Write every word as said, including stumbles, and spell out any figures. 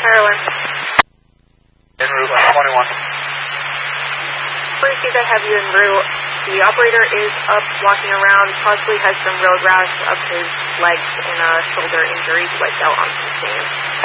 Ireland. En route, one twenty-one. Please, I have you en route. The operator is up walking around, possibly has some road rash up his legs and a shoulder injury, wiped out on some sand.